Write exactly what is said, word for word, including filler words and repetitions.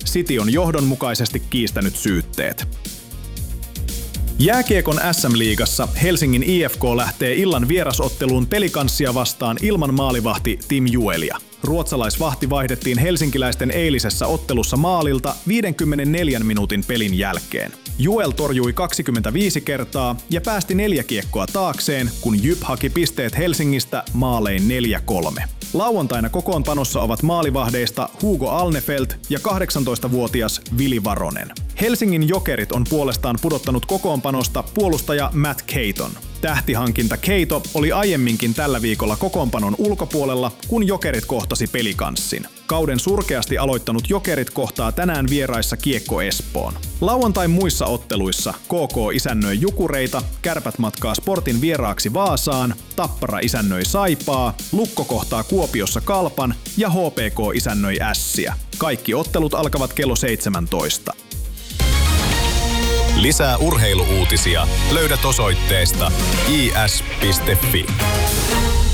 City on johdonmukaisesti kiistänyt syytteet. Jääkiekon äs äm-liigassa Helsingin I F K lähtee illan vierasotteluun Pelikanssia vastaan ilman maalivahti Tim Juelia. Ruotsalaisvahti vaihdettiin helsinkiläisten eilisessä ottelussa maalilta viidenkymmenenneljän minuutin pelin jälkeen. Juel torjui kaksikymmentäviisi kertaa ja päästi neljä kiekkoa taakseen, kun Jyp haki pisteet Helsingistä maalein neljä kolme. Lauantaina kokoonpanossa ovat maalivahdeista Hugo Alnefelt ja kahdeksantoistavuotias Vili Varonen. Helsingin Jokerit on puolestaan pudottanut kokoonpanosta puolustaja Matt Caton. Tähtihankinta Cato oli aiemminkin tällä viikolla kokoonpanon ulkopuolella, kun Jokerit kohtasi Pelikanssin. Kauden surkeasti aloittanut Jokerit kohtaa tänään vieraissa Kiekko Espoon. Lauantain muissa otteluissa K K isännöi Jukureita, Kärpät matkaa Sportin vieraaksi Vaasaan, Tappara isännöi Saipaa, Lukko kohtaa Kuopiossa Kalpan ja H P K isännöi Ässiä. Kaikki ottelut alkavat kello seitsemäntoista. Lisää urheiluuutisia löydät osoitteesta i s piste f i.